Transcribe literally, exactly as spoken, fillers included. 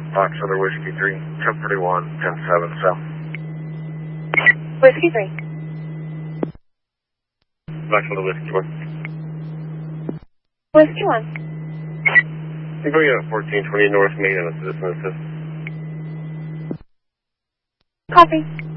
Fox Other Whiskey three, ten thirty-one, ten seven, south. Whiskey three. Fox Other Whiskey one. Whiskey one. I'm going at fourteen twenty North Main on a citizen assist. Copy.